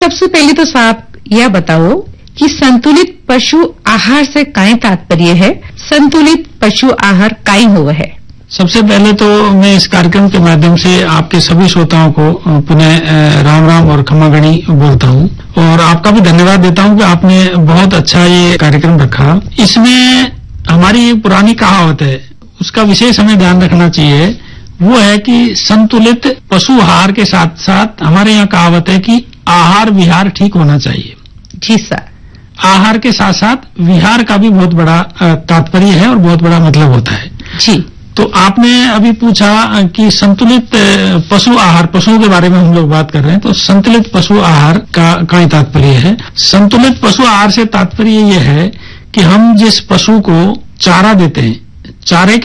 सबसे पहले तो साहब यह बताओ कि संतुलित पशु आहार से काई तात्पर्य है, संतुलित पशु आहार काई हुआ है। सबसे पहले तो मैं इस कार्यक्रम के माध्यम से आपके सभी श्रोताओं को पुनः राम राम और खमागणी बोलता हूं और आपका भी धन्यवाद देता हूं कि आपने बहुत अच्छा ये कार्यक्रम रखा। इसमें हमारी एक पुरानी कहावत है, उसका विशेष हमें ध्यान रखना चाहिए। वो है कि संतुलित पशु आहार के साथ साथ हमारे यहाँ कहावत है कि आहार विहार ठीक होना चाहिए। जी सर। आहार के साथ साथ विहार का भी बहुत बड़ा तात्पर्य है और बहुत बड़ा मतलब होता है। जी। तो आपने अभी पूछा कि संतुलित पशु आहार, पशुओं के बारे में हम लोग बात कर रहे हैं, तो संतुलित पशु आहार का तात्पर्य है। संतुलित पशु आहार से तात्पर्य यह है कि हम जिस पशु को चारा देते हैं, चारे